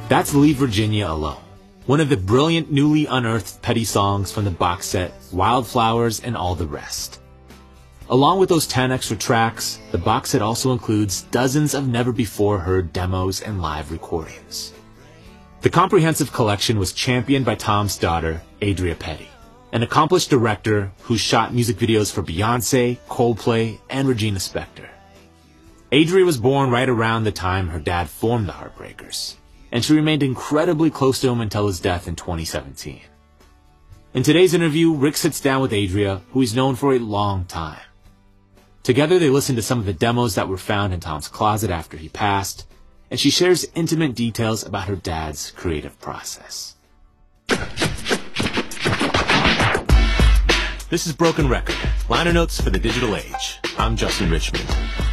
That's Leave Virginia Alone, one of the brilliant newly unearthed Petty songs from the box set Wildflowers and All the Rest. Along with those 10 extra tracks, the box set also includes dozens of never-before-heard demos and live recordings. The comprehensive collection was championed by Tom's daughter, Adria Petty, an accomplished director who shot music videos for Beyoncé, Coldplay, and Regina Spektor. Adria was born right around the time her dad formed the Heartbreakers, and she remained incredibly close to him until his death in 2017. In today's interview, Rick sits down with Adria, who he's known for a long time. Together, they listen to some of the demos that were found in Tom's closet after he passed, and she shares intimate details about her dad's creative process. This is Broken Record, liner notes for the digital age. I'm Justin Richmond.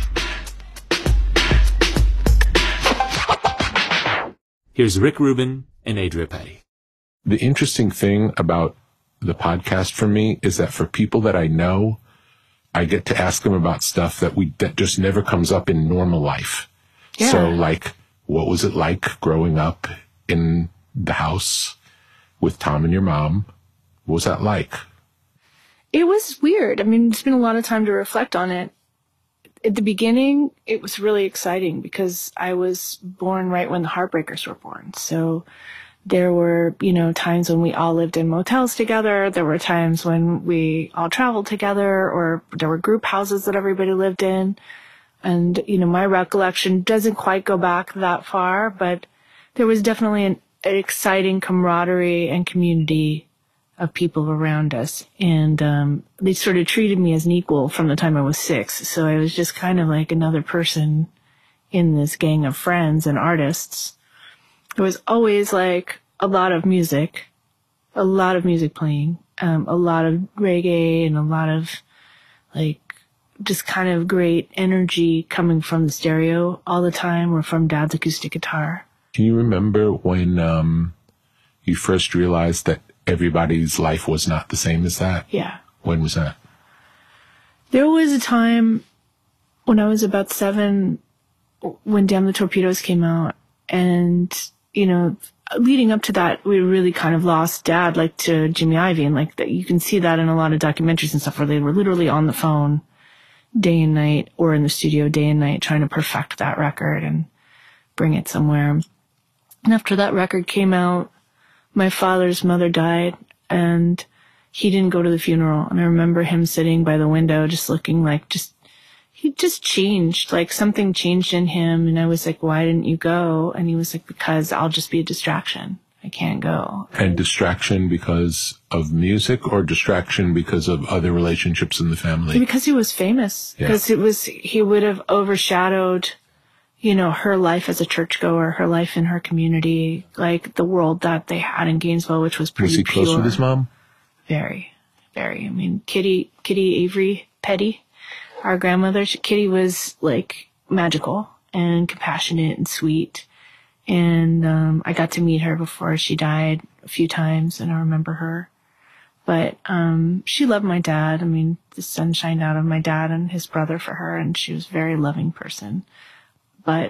Here's Rick Rubin and Adria Petty. The interesting thing about the podcast for me is that for people that I know, I get to ask them about stuff that just never comes up in normal life. Yeah. So like, what was it like growing up in the house with Tom and your mom? What was that like? It was weird. I mean, it's been a lot of time to reflect on it. At the beginning, it was really exciting because I was born right when the Heartbreakers were born. So there were, times when we all lived in motels together. There were times when we all traveled together, or there were group houses that everybody lived in. And, my recollection doesn't quite go back that far, but there was definitely an exciting camaraderie and community of people around us. And they sort of treated me as an equal from the time I was 6. So I was just kind of like another person in this gang of friends and artists. There was always like a lot of music playing, a lot of reggae and a lot of like just kind of great energy coming from the stereo all the time, or from Dad's acoustic guitar. Do you remember when you first realized that everybody's life was not the same as that? Yeah. When was that? There was a time when I was about 7 when Damn the Torpedoes came out. And, leading up to that, we really kind of lost Dad, like, to Jimmy Iovine. And like that, you can see that in a lot of documentaries and stuff where they were literally on the phone day and night, or in the studio day and night trying to perfect that record and bring it somewhere. And after that record came out, my father's mother died, and he didn't go to the funeral. And I remember him sitting by the window, just looking like he just changed, like something changed in him. And I was like, why didn't you go? And he was like, because I'll just be a distraction. I can't go. And distraction because of music, or distraction because of other relationships in the family? Because he was famous. Because he would have overshadowed her life as a churchgoer, her life in her community, like the world that they had in Gainesville, which was pretty pure. Was he close with his mom? Very, very. I mean, Kitty Avery Petty, our grandmother, Kitty was like magical and compassionate and sweet. And I got to meet her before she died a few times, and I remember her. But she loved my dad. I mean, the sun shined out of my dad and his brother for her, and she was a very loving person. But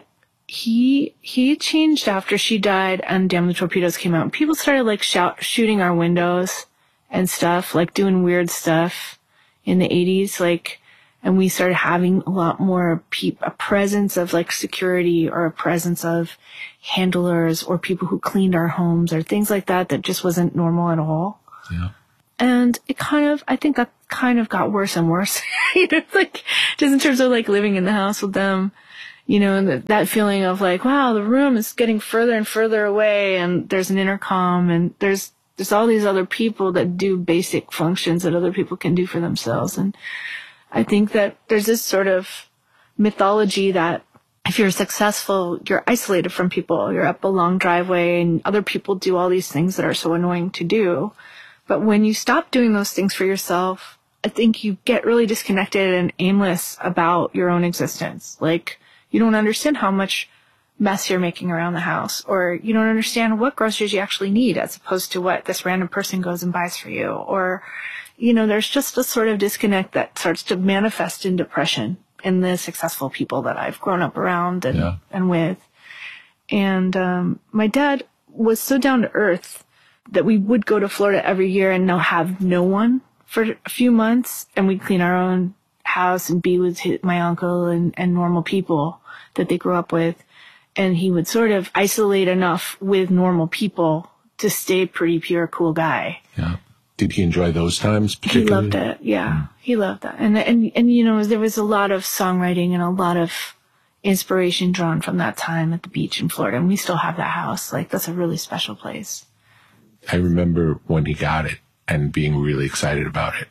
he changed after she died and Damn the Torpedoes came out. People started like shooting our windows and stuff, like doing weird stuff in the 80s, like, and we started having a lot more a presence of like security, or a presence of handlers, or people who cleaned our homes, or things like that just wasn't normal at all. Yeah. And I think that kind of got worse and worse, like just in terms of like living in the house with them. And that feeling of like, wow, the room is getting further and further away, and there's an intercom, and there's all these other people that do basic functions that other people can do for themselves. And I think that there's this sort of mythology that if you're successful, you're isolated from people. You're up a long driveway, and other people do all these things that are so annoying to do. But when you stop doing those things for yourself, I think you get really disconnected and aimless about your own existence. Like, you don't understand how much mess you're making around the house, or you don't understand what groceries you actually need as opposed to what this random person goes and buys for you. Or, there's just a sort of disconnect that starts to manifest in depression in the successful people that I've grown up around and with. And my dad was so down to earth that we would go to Florida every year and now have no one for a few months. And we'd clean our own house and be with my uncle and normal people that they grew up with. And he would sort of isolate enough with normal people to stay pretty pure, cool guy. Yeah. Did he enjoy those times particularly? He loved it. Yeah. He loved that. And, you know, there was a lot of songwriting and a lot of inspiration drawn from that time at the beach in Florida. And we still have that house. Like, that's a really special place. I remember when he got it and being really excited about it.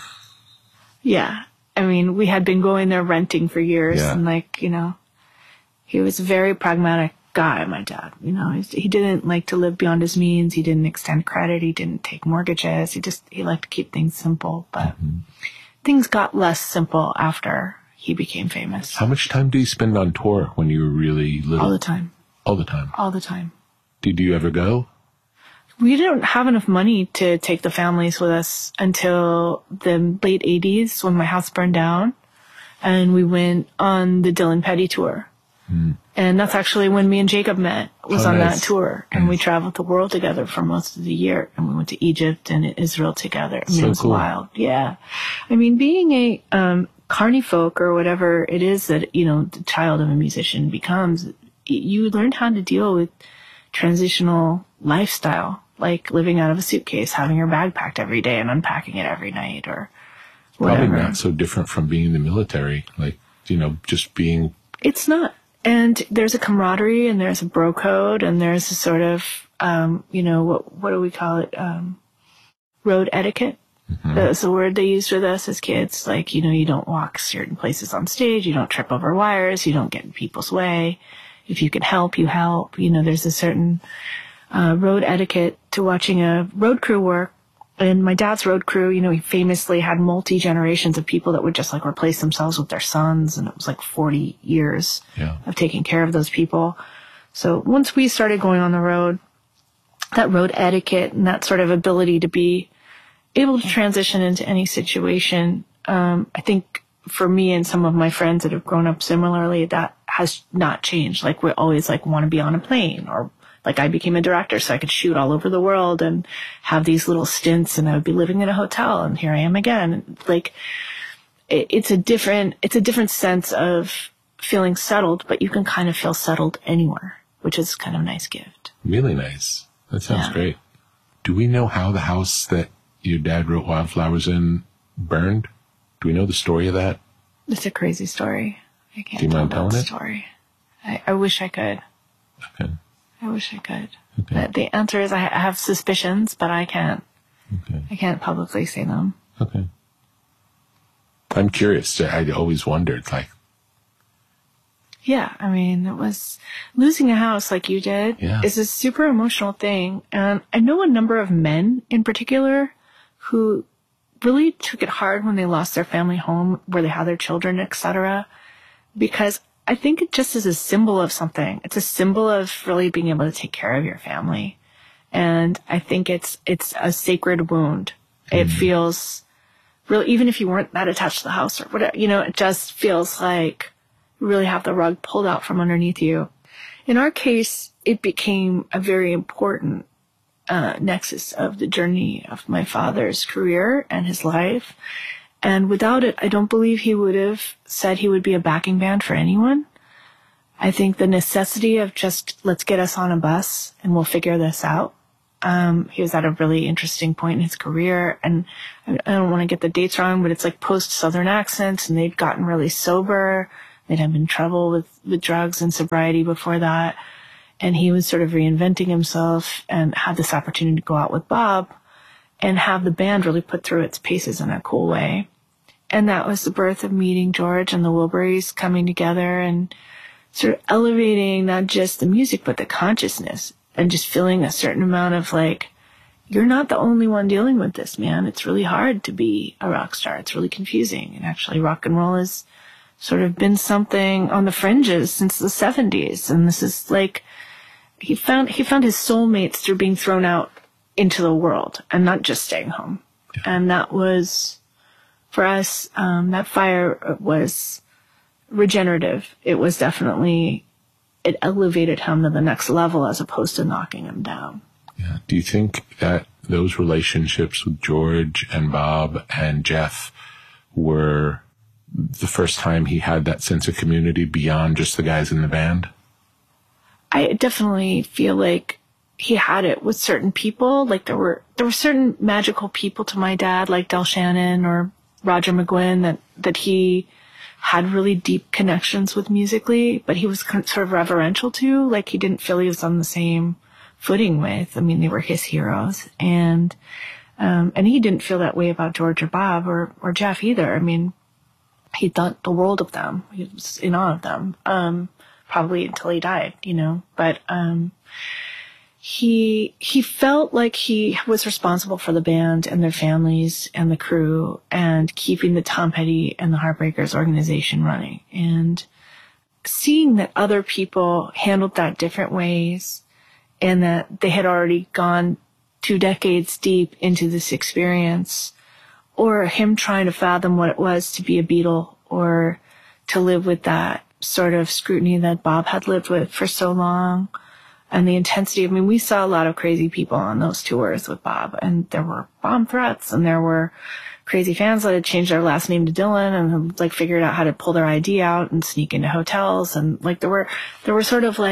Yeah. I mean, we had been going there renting for years. Yeah. And, like, you know, he was a very pragmatic guy, my dad. You know, he didn't like to live beyond his means. He didn't extend credit. He didn't take mortgages. He liked to keep things simple. But things got less simple after he became famous. How much time did you spend on tour when you were really little? All the time. All the time? All the time. Did you ever go? We didn't have enough money to take the families with us until the late 80s when my house burned down. And we went on the Dylan Petty tour. And that's actually when me and Jacob met, was on nice. that tour. And we traveled the world together for most of the year. And we went to Egypt and Israel together. I mean, So it was cool. wild. Yeah. I mean, being a carny folk or whatever it is that, you know, the child of a musician becomes, you learn how to deal with transitional lifestyle, like living out of a suitcase, having your bag packed every day and unpacking it every night or whatever. Probably not so different from being in the military. Like, you know, just being... It's not. And there's a camaraderie and there's a bro code and there's a sort of, you know, what do we call it? Road etiquette. That's the word they used with us as kids. Like, you know, you don't walk certain places on stage. You don't trip over wires. You don't get in people's way. If you can help, you help. You know, there's a certain road etiquette to watching a road crew work. And my dad's road crew, you know, he famously had multi-generations of people that would just like replace themselves with their sons. And it was like 40 years of taking care of those people. So once we started going on the road, that road etiquette and that sort of ability to be able to transition into any situation, I think for me and some of my friends that have grown up similarly, that has not changed. Like we always like want to be on a plane, or like I became a director so I could shoot all over the world and have these little stints, and I would be living in a hotel and here I am again. Like it's a different sense of feeling settled, but you can kind of feel settled anywhere, which is kind of a nice gift. Really nice. That sounds great. Do we know how the house that your dad wrote Wildflowers in burned? Do we know the story of that? It's a crazy story. I can't Do you tell mind telling that it? story. I wish I could. Okay. I wish I could. Okay. The answer is I have suspicions, but I can't. Okay. I can't publicly say them. Okay. I'm curious. I always wondered, like... Yeah, I mean, it was losing a house like you did is a super emotional thing. And I know a number of men in particular who really took it hard when they lost their family home where they had their children, etc. Because I think it just is a symbol of something. It's a symbol of really being able to take care of your family. And I think it's a sacred wound. It feels real, even if you weren't that attached to the house or whatever, you know, it just feels like you really have the rug pulled out from underneath you. In our case, it became a very important nexus of the journey of my father's career and his life. And without it, I don't believe he would have said he would be a backing band for anyone. I think the necessity of just, let's get us on a bus and we'll figure this out. He was at a really interesting point in his career, and I don't want to get the dates wrong, but it's like post-Southern accents, and they'd gotten really sober. They'd had been in trouble with drugs and sobriety before that. And he was sort of reinventing himself and had this opportunity to go out with Bob and have the band really put through its paces in a cool way. And that was the birth of Meeting George and the Wilburys coming together and sort of elevating not just the music, but the consciousness, and just feeling a certain amount of like, you're not the only one dealing with this, man. It's really hard to be a rock star. It's really confusing. And actually rock and roll has sort of been something on the fringes since the 70s. And this is like, he found his soulmates through being thrown out into the world and not just staying home. Yeah. And that was, for us, that fire was regenerative. It was definitely it elevated him to the next level as opposed to knocking him down. Yeah. Do you think that those relationships with George and Bob and Jeff were the first time he had that sense of community beyond just the guys in the band? I definitely feel like he had it with certain people. Like there were certain magical people to my dad, like Del Shannon or Roger McGuinn, that he had really deep connections with musically, but he was sort of reverential to. Like he didn't feel he was on the same footing with. I mean, they were his heroes, and he didn't feel that way about George or Bob or Jeff either. I mean, he thought the world of them. He was in awe of them, probably until he died, but he felt like he was responsible for the band and their families and the crew and keeping the Tom Petty and the Heartbreakers organization running. And seeing that other people handled that different ways and that they had already gone 2 decades deep into this experience, or him trying to fathom what it was to be a Beatle or to live with that sort of scrutiny that Bob had lived with for so long, and the intensity. I mean, we saw a lot of crazy people on those tours with Bob, and there were bomb threats, and there were crazy fans that had changed their last name to Dylan and had, figured out how to pull their ID out and sneak into hotels, and there were sort of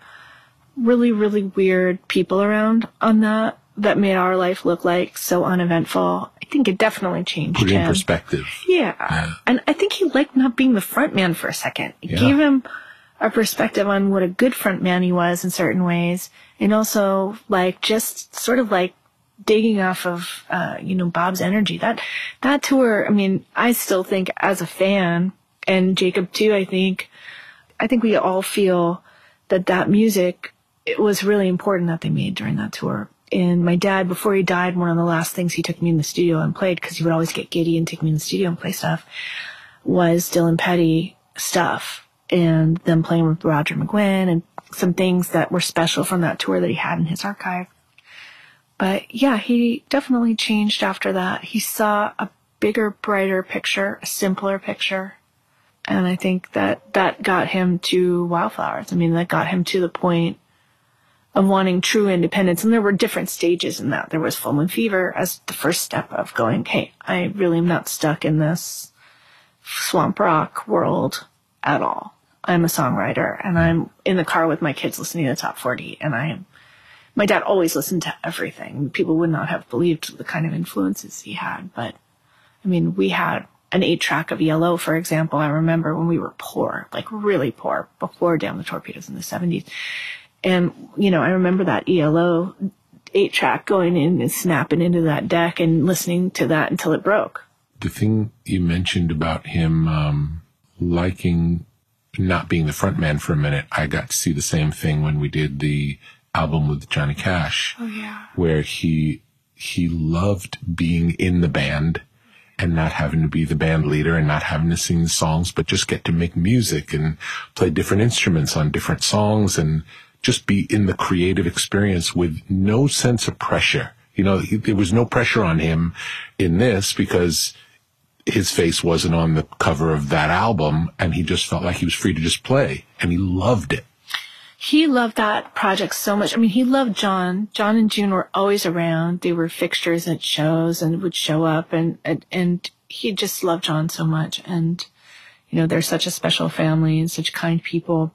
really, really weird people around on that made our life look like so uneventful. I think it definitely changed Put it him. in perspective. Yeah. And I think he liked not being the front man for a second. It gave him a perspective on what a good front man he was in certain ways. And also just sort of digging off of, Bob's energy. That tour, I mean, I still think as a fan, and Jacob too, I think we all feel that music, it was really important that they made during that tour. And my dad, before he died, one of the last things he took me in the studio and played, because he would always get giddy and take me in the studio and play stuff, was Dylan Petty stuff, and them playing with Roger McGuinn and some things that were special from that tour that he had in his archive. But yeah, he definitely changed after that. He saw a bigger, brighter picture, a simpler picture. And I think that got him to Wildflowers. I mean, that got him to the point of wanting true independence. And there were different stages in that. There was Full Moon Fever as the first step of going, hey, I really am not stuck in this swamp rock world at all. I'm a songwriter, and I'm in the car with my kids listening to the Top 40. And my dad always listened to everything. People would not have believed the kind of influences he had. But I mean, we had an 8-track of ELO, for example. I remember when we were poor, really poor, before Damn the Torpedoes in the 70s. And, I remember that ELO 8-track going in and snapping into that deck and listening to that until it broke. The thing you mentioned about him liking not being the front man for a minute, I got to see the same thing when we did the album with Johnny Cash. Oh, yeah. Where he loved being in the band and not having to be the band leader and not having to sing the songs, but just get to make music and play different instruments on different songs and just be in the creative experience with no sense of pressure. There was no pressure on him in this because his face wasn't on the cover of that album, and he just felt like he was free to just play, and he loved it. He loved that project so much. I mean, he loved John. John and June were always around. They were fixtures at shows and would show up, and he just loved John so much. And, they're such a special family and such kind people.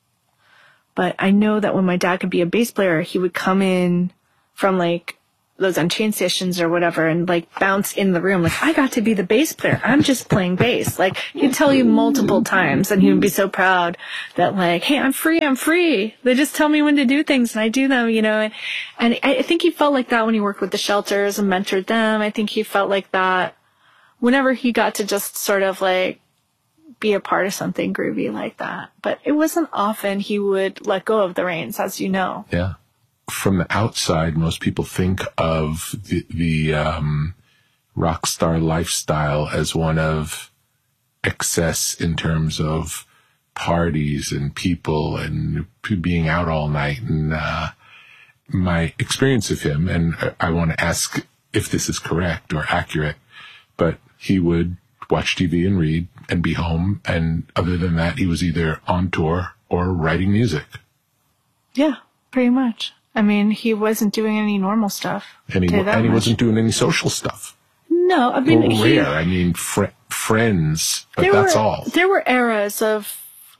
But I know that when my dad could be a bass player, he would come in from those Unchained sessions or whatever and bounce in the room. I got to be the bass player. I'm just playing bass. He'd tell you multiple times, and he would be so proud that hey, I'm free. They just tell me when to do things and I do them, and I think he felt like that when he worked with the Shelters and mentored them. I think he felt like that whenever he got to just sort of be a part of something groovy like that. But it wasn't often he would let go of the reins, as you know. Yeah. From the outside, most people think of the rock star lifestyle as one of excess in terms of parties and people and being out all night. And my experience of him, and I want to ask if this is correct or accurate, but he would watch TV and read and be home. And other than that, he was either on tour or writing music. Yeah, pretty much. I mean, he wasn't doing any normal stuff. And he wasn't doing any social stuff. No, I mean, rare. I mean, friends, but that's all. There were eras of,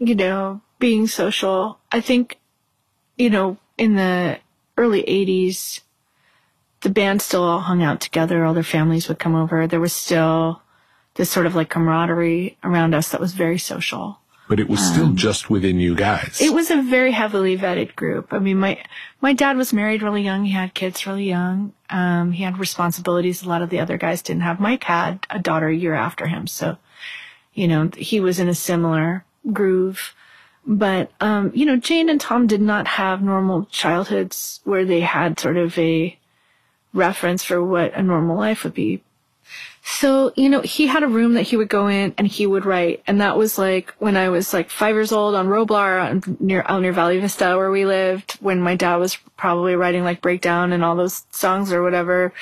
being social. I think, in the early 80s, the band still all hung out together. All their families would come over. There was still this sort of like camaraderie around us that was very social. But it was still just within you guys. It was a very heavily vetted group. I mean, my dad was married really young. He had kids really young. He had responsibilities a lot of the other guys didn't have. Mike had a daughter a year after him. So, he was in a similar groove. But, Jane and Tom did not have normal childhoods where they had sort of a reference for what a normal life would be. So, he had a room that he would go in and he would write. And that was like when I was like 5 years old on Roblar out near Valley Vista where we lived, when my dad was probably writing like Breakdown and all those songs or whatever.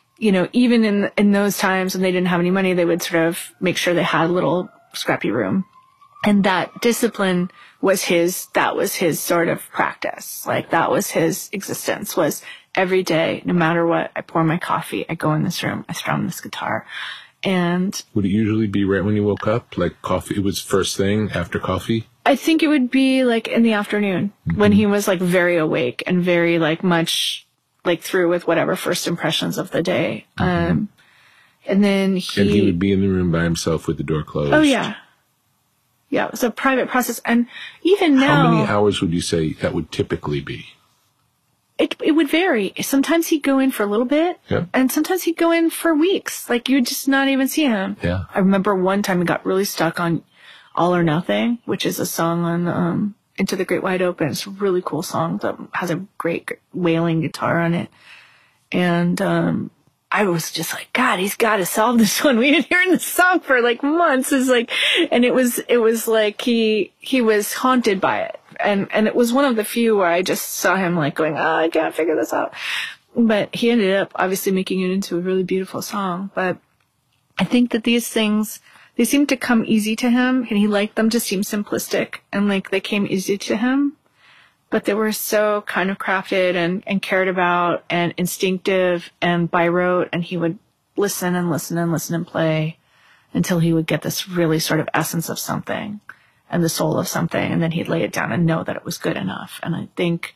Even in those times when they didn't have any money, they would sort of make sure they had a little scrappy room. And that discipline was his sort of practice. Like that was his existence, was every day, no matter what, I pour my coffee, I go in this room, I strum this guitar. And would it usually be right when you woke up? Like coffee, it was first thing after coffee? I think it would be like in the afternoon when he was like very awake and very like much like through with whatever first impressions of the day. And then he would be in the room by himself with the door closed. Oh yeah. Yeah, it was a private process. And even now, how many hours would you say that would typically be? It would vary. Sometimes he'd go in for a little bit, and sometimes he'd go in for weeks. Like, you'd just not even see him. Yeah. I remember one time he got really stuck on All or Nothing, which is a song on Into the Great Wide Open. It's a really cool song that has a great wailing guitar on it. And I was just like, God, he's got to solve this one. We didn't hear the song for like months. It's like, and it was like he was haunted by it. And it was one of the few where I just saw him like going, I can't figure this out. But he ended up obviously making it into a really beautiful song. But I think that these things, they seem to come easy to him, and he liked them to seem simplistic, and like they came easy to him. But they were so kind of crafted and cared about and instinctive and by rote, and he would listen and listen and listen and play until he would get this really sort of essence of something and the soul of something, and then he'd lay it down and know that it was good enough. And I think,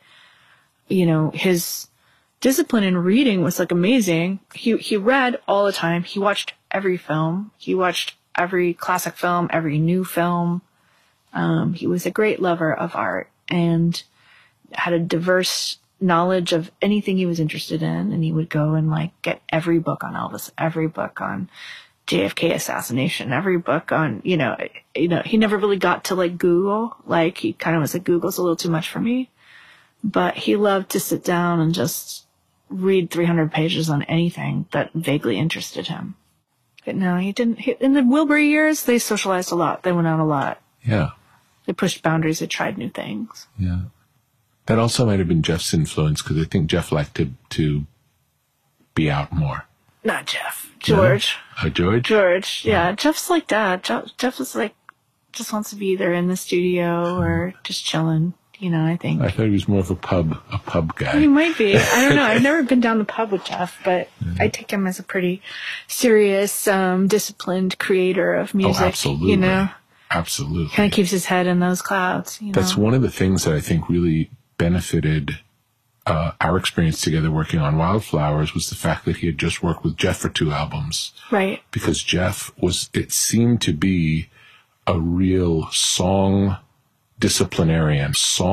his discipline in reading was like amazing. He read all the time. He watched every film. He watched every classic film, every new film. He was a great lover of art and had a diverse knowledge of anything he was interested in. And he would go and like get every book on Elvis, every book on JFK assassination, every book on, he never really got to like Google. Like he kind of was like, Google's a little too much for me, but he loved to sit down and just read 300 pages on anything that vaguely interested him. But no, he didn't. In the Wilbury years, they socialized a lot. They went out a lot. Yeah. They pushed boundaries. They tried new things. Yeah. That also might have been Jeff's influence, because I think Jeff liked to be out more. Not Jeff. George. No? George? George, yeah. Jeff's like that. Jeff is like, just wants to be either in the studio or just chilling, I think. I thought he was more of a pub guy. He might be. I don't know. I've never been down the pub with Jeff, but I take him as a pretty serious, disciplined creator of music. Oh, absolutely. Absolutely. Kind of keeps his head in those clouds. That's one of the things that I think really benefited our experience together working on Wildflowers, was the fact that he had just worked with Jeff for 2 albums. Right. Because Jeff it seemed to be a real song disciplinarian,